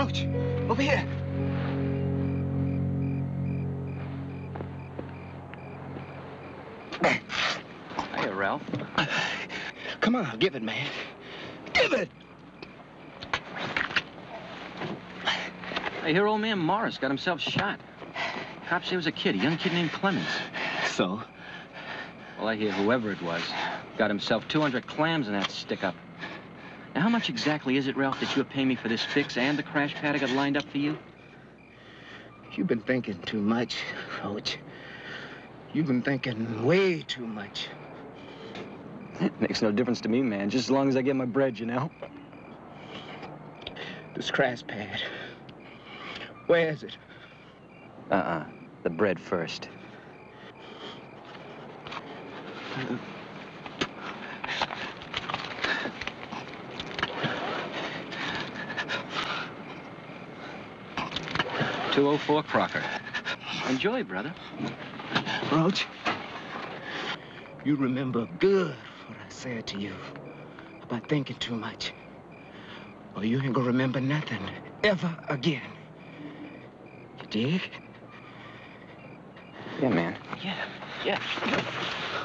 Roach, over here. Hiya, Ralph. Come on, give it, man. Give it! I hear old man Morris got himself shot. Cops say it was a young kid named Clemens. So? Well, I hear whoever it was got himself 200 clams in that stick-up. Now, how much exactly is it, Ralph, that you're paying me for this fix and the crash pad I got lined up for you? You've been thinking too much, Roach. You've been thinking way too much. It makes no difference to me, man, just as long as I get my bread, you know? This crash pad. Where is it? The bread first. $204 Crocker. Enjoy, brother. Roach, you remember good what I said to you about thinking too much. Or you ain't gonna remember nothing ever again. You dig? Yeah, man. Yeah.